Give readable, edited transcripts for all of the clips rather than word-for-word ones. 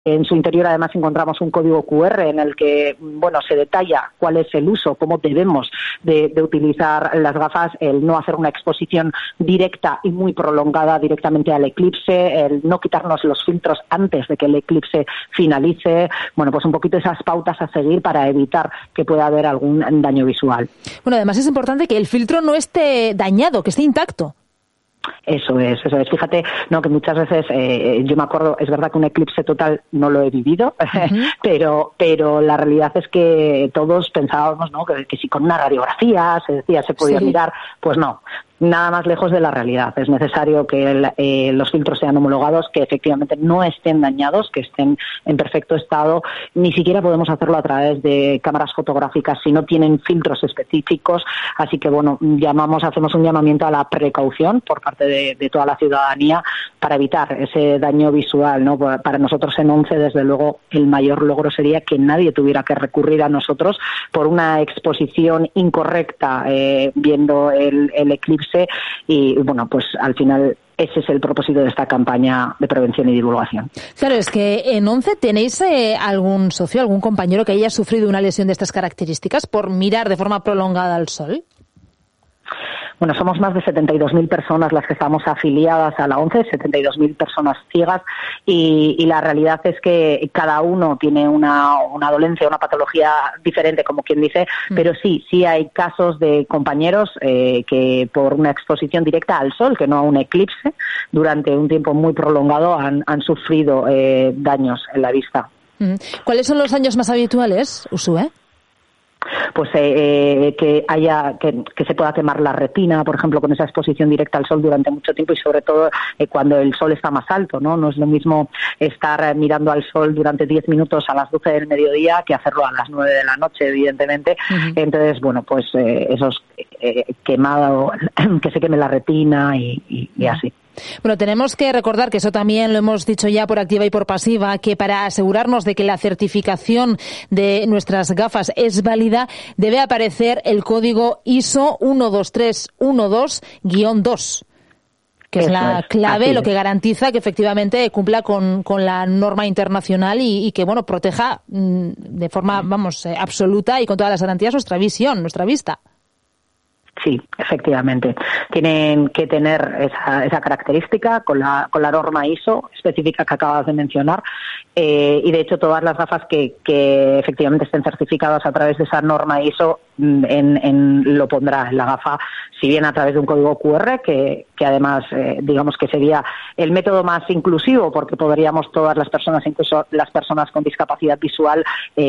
En su interior además encontramos un código QR en el que se detalla cuál es el uso, cómo debemos de utilizar las gafas, el no hacer una exposición directa y muy prolongada directamente al eclipse, el no quitarnos los filtros antes de que el eclipse finalice, pues un poquito esas pautas a seguir para evitar que pueda haber algún daño visual. Bueno, además es importante que el filtro no esté dañado, que esté intacto. Eso es. Fíjate, que muchas veces, yo me acuerdo, es verdad que un eclipse total no lo he vivido, pero la realidad es que todos pensábamos, que si con una radiografía se podía mirar, pues no. Nada más lejos de la realidad. Es necesario que los filtros sean homologados, que efectivamente no estén dañados, que estén en perfecto estado. Ni siquiera podemos hacerlo a través de cámaras fotográficas si no tienen filtros específicos. Así que, hacemos un llamamiento a la precaución por parte de toda la ciudadanía para evitar ese daño visual, ¿no? Para nosotros en ONCE, desde luego, el mayor logro sería que nadie tuviera que recurrir a nosotros por una exposición incorrecta viendo el eclipse. Y al final ese es el propósito de esta campaña de prevención y divulgación. Claro, es que en ONCE tenéis algún socio, algún compañero que haya sufrido una lesión de estas características por mirar de forma prolongada al sol. Somos más de 72.000 personas las que estamos afiliadas a la ONCE, 72.000 personas ciegas, y la realidad es que cada uno tiene una dolencia, una patología diferente, como quien dice, pero sí hay casos de compañeros que por una exposición directa al sol, que no a un eclipse, durante un tiempo muy prolongado han sufrido daños en la vista. ¿Cuáles son los daños más habituales, Usue? Pues que se pueda quemar la retina, por ejemplo, con esa exposición directa al sol durante mucho tiempo, y sobre todo cuando el sol está más alto, ¿no? No es lo mismo estar mirando al sol durante 10 minutos a las 12 del mediodía que hacerlo a las 9 de la noche, evidentemente. Entonces, esos quemado, que se queme la retina y así. Bueno, tenemos que recordar que eso también lo hemos dicho ya por activa y por pasiva, que para asegurarnos de que la certificación de nuestras gafas es válida, debe aparecer el código ISO 12312-2, que es la clave, lo que garantiza que efectivamente cumpla con la norma internacional y que, proteja de forma, absoluta y con todas las garantías nuestra visión, nuestra vista. Sí, efectivamente. Tienen que tener esa característica con la norma ISO específica que acabas de mencionar, y de hecho todas las gafas que efectivamente estén certificadas a través de esa norma ISO lo pondrá en la gafa, si bien a través de un código QR que además digamos que sería el método más inclusivo, porque podríamos todas las personas, incluso las personas con discapacidad visual,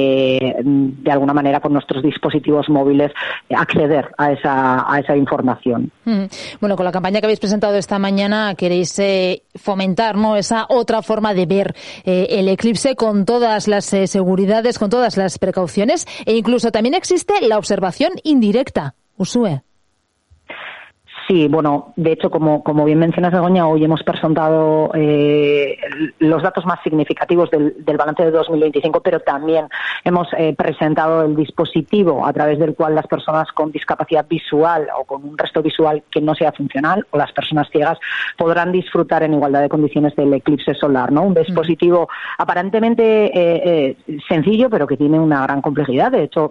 de alguna manera con nuestros dispositivos móviles acceder a esa información. Bueno, con la campaña que habéis presentado esta mañana queréis fomentar, ¿no?, esa otra forma de ver el eclipse con todas las seguridades, con todas las precauciones, e incluso también existe la observación indirecta, Usue. Sí, de hecho, como bien mencionas, Begoña, hoy hemos presentado los datos más significativos del balance de 2025, pero también hemos presentado el dispositivo a través del cual las personas con discapacidad visual o con un resto visual que no sea funcional, o las personas ciegas, podrán disfrutar en igualdad de condiciones del eclipse solar, ¿no? Un dispositivo aparentemente sencillo, pero que tiene una gran complejidad. De hecho,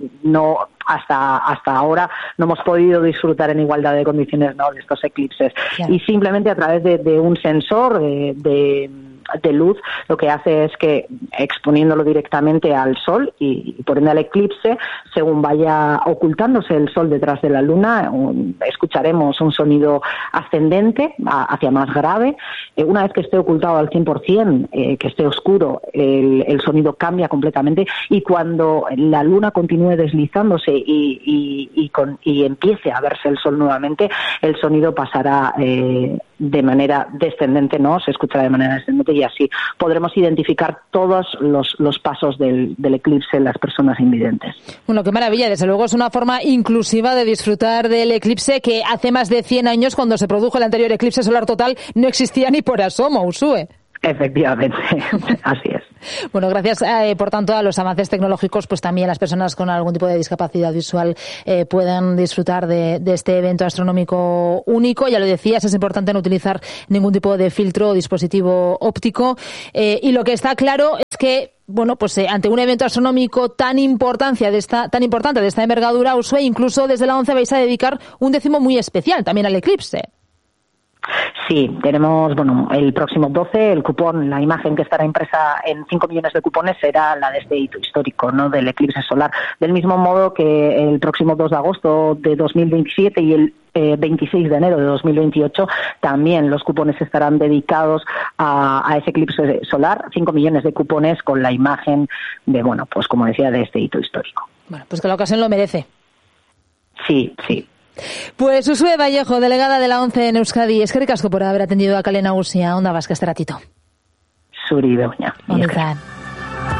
hasta ahora no hemos podido disfrutar en igualdad de condiciones, ¿no?, de estos eclipses. Claro. Y simplemente a través de un sensor de luz, lo que hace es que, exponiéndolo directamente al sol y por ende al eclipse, según vaya ocultándose el sol detrás de la luna, escucharemos un sonido ascendente hacia más grave. Una vez que esté ocultado al 100%, que esté oscuro, el sonido cambia completamente, y cuando la luna continúe deslizándose y empiece a verse el sol nuevamente, el sonido pasará de manera descendente, ¿no? Se escuchará de manera descendente, y así podremos identificar todos los pasos del eclipse en las personas invidentes. Bueno, qué maravilla. Desde luego es una forma inclusiva de disfrutar del eclipse que hace más de 100 años, cuando se produjo el anterior eclipse solar total, no existía ni por asomo, Usue. Efectivamente, así es. Bueno, gracias por tanto a los avances tecnológicos, pues también las personas con algún tipo de discapacidad visual puedan disfrutar de este evento astronómico único. Ya lo decías, es importante no utilizar ningún tipo de filtro o dispositivo óptico. Y lo que está claro es que, bueno, pues ante un evento astronómico tan importante de esta envergadura, Uxue, incluso desde la ONCE vais a dedicar un décimo muy especial también al eclipse. Sí, tenemos, el próximo 12, el cupón, la imagen que estará impresa en 5 millones de cupones será la de este hito histórico, ¿no?, del eclipse solar. Del mismo modo que el próximo 2 de agosto de 2027 y el 26 de enero de 2028 también los cupones estarán dedicados a ese eclipse solar, 5 millones de cupones con la imagen de, pues como decía, de este hito histórico. Bueno, pues que la ocasión lo merece. Sí. Pues Uxue Vallejo, delegada de la ONCE en Euskadi, eskerrik asko por haber atendido a Kale Nagusia Onda Vasca este ratito. Zuri Begoña. Ondo izan.